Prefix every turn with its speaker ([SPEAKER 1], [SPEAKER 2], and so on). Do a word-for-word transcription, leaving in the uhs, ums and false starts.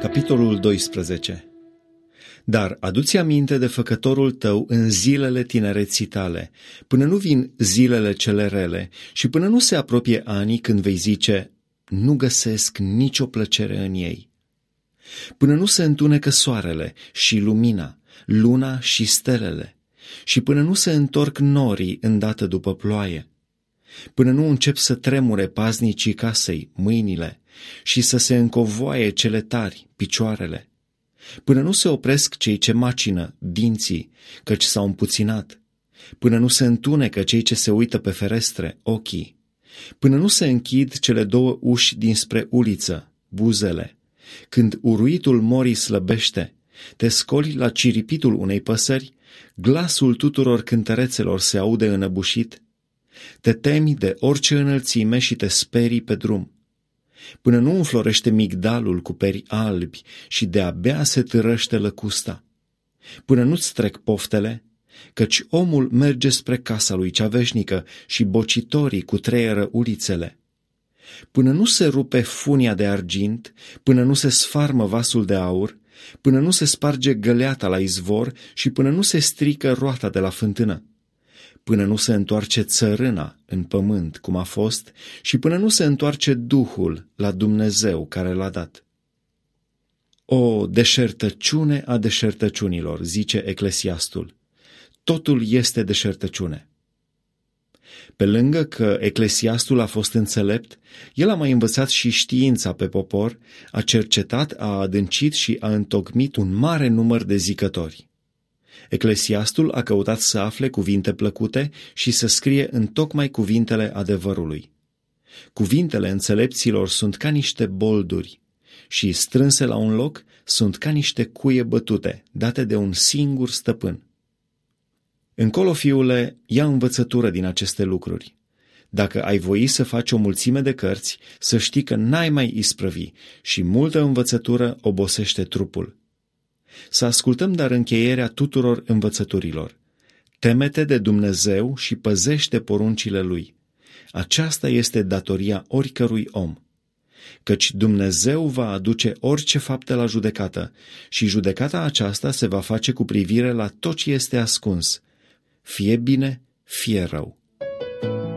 [SPEAKER 1] Capitolul doisprezece. Dar adu-ți aminte de făcătorul tău în zilele tinereții tale, până nu vin zilele cele rele și până nu se apropie anii când vei zice, nu găsesc nicio plăcere în ei. Până nu se întunecă soarele și lumina, luna și stelele, și până nu se întorc norii îndată după ploaie, până nu încep să tremure paznicii casei, mâinile, și să se încovoaie cele tari, picioarele, până nu se opresc cei ce macină, dinții, căci s-au împuținat, până nu se întunecă cei ce se uită pe ferestre, ochii, până nu se închid cele două uși dinspre uliță, buzele, când uruitul morii slăbește, te scoli la ciripitul unei păsări, glasul tuturor cântărețelor se aude înăbușit, te temi de orice înălțime și te sperii pe drum, până nu înflorește migdalul cu peri albi și de-abia se târăște lăcusta, până nu-ți trec poftele, căci omul merge spre casa lui cea veșnică și bocitorii cutreieră ulițele, până nu se rupe funia de argint, până nu se sfarmă vasul de aur, până nu se sparge găleata la izvor și până nu se strică roata de la fântână, până nu se întoarce țărâna în pământ cum a fost și până nu se întoarce Duhul la Dumnezeu care l-a dat. O deșertăciune a deșertăciunilor, zice Eclesiastul, totul este deșertăciune. Pe lângă că Eclesiastul a fost înțelept, el a mai învățat și știința pe popor, a cercetat, a adâncit și a întocmit un mare număr de zicători. Eclesiastul a căutat să afle cuvinte plăcute și să scrie întocmai cuvintele adevărului. Cuvintele înțelepților sunt ca niște bolduri și, strânse la un loc, sunt ca niște cuie bătute, date de un singur stăpân. Încolo, fiule, ia învățătură din aceste lucruri. Dacă ai voi să faci o mulțime de cărți, să știi că n-ai mai isprăvi și multă învățătură obosește trupul. Să ascultăm dar încheierea tuturor învățăturilor. Teme-te de Dumnezeu și păzește poruncile Lui. Aceasta este datoria oricărui om. Căci Dumnezeu va aduce orice faptă la judecată și judecata aceasta se va face cu privire la tot ce este ascuns, fie bine, fie rău.